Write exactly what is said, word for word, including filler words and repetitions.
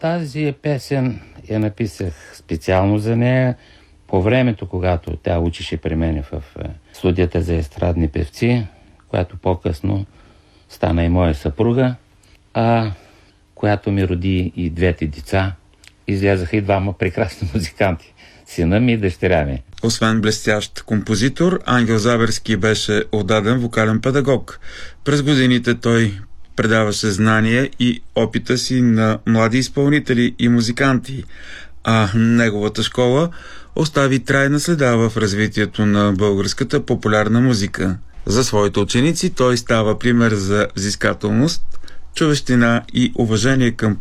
Тази песен я написах специално за нея по времето, когато тя учеше при мен в студията за естрадни певци, която по-късно стана и моя съпруга, а която ми роди и двете деца. Излязаха и двама прекрасни музиканти, сина ми и дъщеря ми. Освен блестящ композитор, Ангел Заберски беше отдаден вокален педагог. През годините той предаваше знания и опита си на млади изпълнители и музиканти, а неговата школа остави трайна следа в развитието на българската популярна музика. За своите ученици той става пример за взискателност, човещина и уважение към